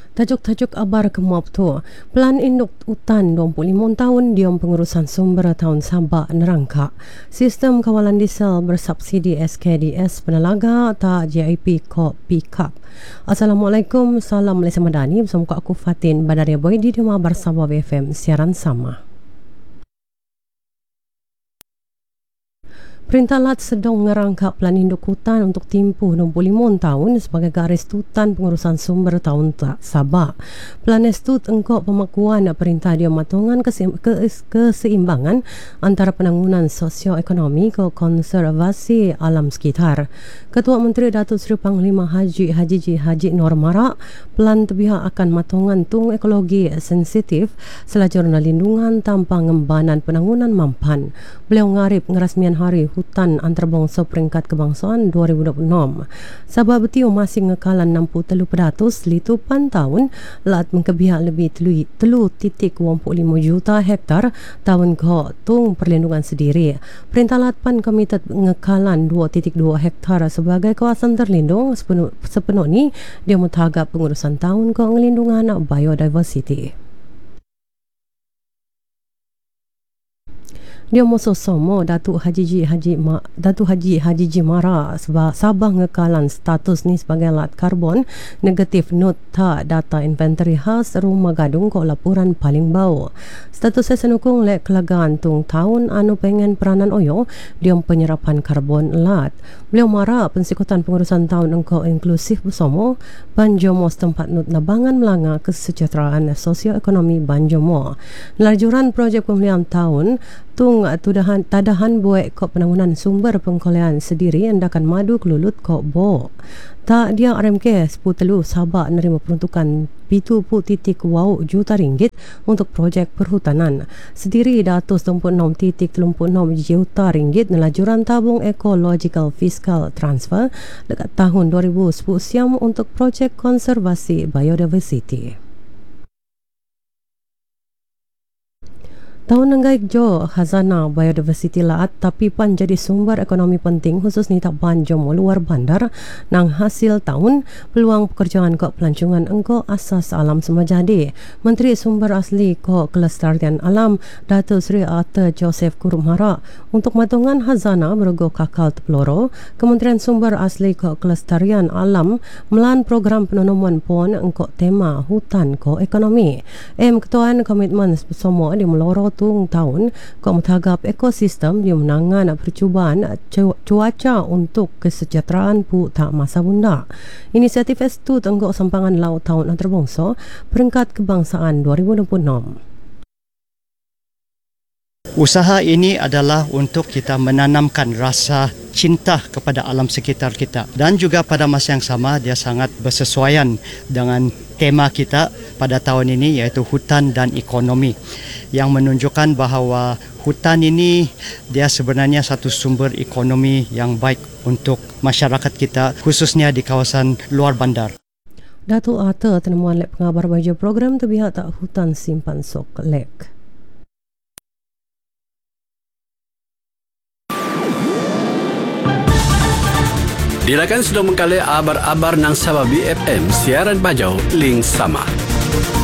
Tajuk-tajuk abar kemuap tu. Pelan induk hutan 25 tahun diam pengurusan sumber tahun Sabah nerangka. Sistem kawalan diesel bersubsidi SKDS penelaga tak JIP ko pick-up. Assalamualaikum, salam Malaysia Madani. Bersama aku Fatin Badaria Boy di Rumah Bersama BFM siaran sama. Perintah Lat sedang ngerangkap pelan induk hutan untuk tempoh 25 tahun sebagai garis tutan pengurusan sumber tahun Sabah. Pelan estut engkau pemakuan perintah dia matungan keseimbangan antara penanggunan sosioekonomi ke konservasi alam sekitar. Ketua Menteri Datuk Seri Panglima Haji Nur Marak pelan terpihak akan matungan tung ekologi sensitif selajurnya lindungan tanpa ngembanan penanggunan mampan. Beliau ngarip ngerasmian hari hutan antarabangsa peringkat kebangsaan 2026. Sabah betiu masih ngekalan 63% litupan tahun lat mengkebiak lebih 3.25 juta hektar tahun ke tung perlindungan sendiri. Perintah lat pan komited ngekalan 2.2 hektar sebagai kawasan terlindung sepenuh ni dia mutagap pengurusan tahun ke ngelindungan biodiversity. Dia musuh somo Datuk Haji Mara sebab Sabah ngekalan status ni sebagai lat karbon negatif nota data inventory khas rumah gadung ko laporan paling bau. Status senukung lek kelagaan tung tahun anu pengen peranan oyo dia penyerapan karbon lat. Beliau Mara pensikutan pengurusan tahun engkau inklusif bersama Banjomo setempat nut nabangan melanga kesejahteraan sosioekonomi Banjomo. Lajuran projek pemilihan tahun tung tadahan buat kop penanggunan sumber pengkolean sendiri endakan madu kelulut kop bo. Tak dia RMK 10 Sabah nerima peruntukan 7.6 juta ringgit untuk projek perhutanan. Sendiri 126.36 juta ringgit nelajuran tabung ecological fiscal transfer dekat tahun 2010 siam untuk projek konservasi biodiversity. Tahun nenggaik jo khazanah biodiversity laat tapi pan jadi sumber ekonomi penting khusus ni tak Banjomo luar bandar nang hasil tahun peluang pekerjaan ko pelancongan engko asas alam semua jadi. Menteri Sumber Asli ko Kelestarian Alam Datuk Seri Arthur Joseph Kurumara untuk matungan khazanah bergo kakal Tepeloro, Kementerian Sumber Asli ko Kelestarian Alam melan program penanaman pohon engko tema hutan ko ekonomi. Ketuaan komitmen bersama di meloro tung tahun kau mentagap ekosistem yang menangan percubaan cuaca untuk kesejahteraan pu tak masa bunda. Inisiatif itu tenggok sempangan laut tahun antarabangsa peringkat kebangsaan 2026. Usaha ini adalah untuk kita menanamkan rasa cinta kepada alam sekitar kita dan juga pada masa yang sama dia sangat bersesuaian dengan tema kita pada tahun ini iaitu hutan dan ekonomi yang menunjukkan bahawa hutan ini dia sebenarnya satu sumber ekonomi yang baik untuk masyarakat kita khususnya di kawasan luar bandar. Datuk Arthur tenemuan lek pengabar baju program tu pihak tak hutan simpan sok lek. Dilakan sudah mengkali abar-abar nang Sabah BFM siaran bajau link sama.